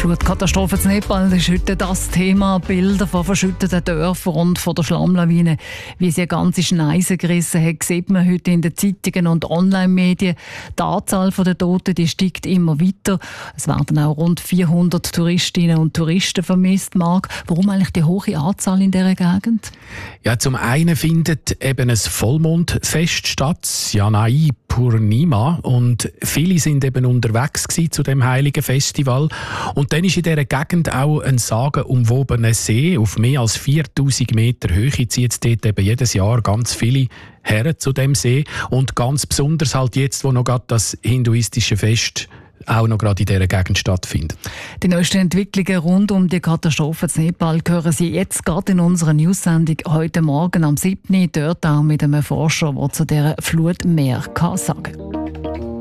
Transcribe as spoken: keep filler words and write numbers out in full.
Flutkatastrophe in Nepal ist heute das Thema. Bilder von verschütteten Dörfern und von der Schlammlawine, wie sie eine ganze Schneise gerissen hat, sieht man heute in den Zeitungen und Online-Medien. Die Anzahl der Toten die steigt immer weiter. Es werden auch rund vierhundert Touristinnen und Touristen vermisst. Marc, warum eigentlich die hohe Anzahl in dieser Gegend? Ja, zum einen findet eben ein Vollmondfest statt, Janai Purnima, und viele sind eben unterwegs gewesen zu dem heiligen Festival. Und dann ist in dieser Gegend auch ein sagenumwobener See auf mehr als viertausend Meter Höhe. Zieht dort eben jedes Jahr ganz viele Herren zu dem See. Und ganz besonders halt jetzt, wo noch gerade das hinduistische Fest auch noch gerade in dieser Gegend stattfindet. Die neuesten Entwicklungen rund um die Katastrophe in Nepal hören Sie jetzt gerade in unserer News-Sendung heute Morgen am siebten Dort auch mit einem Forscher, der zu dieser Flut mehr kann sagen kann.